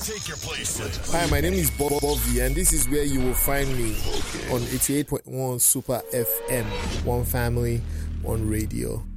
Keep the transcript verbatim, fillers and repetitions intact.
Take your places. Hi, my name is Bob Bobby, and this is where you will find me on eighty-eight point one Super F M, one family, one radio.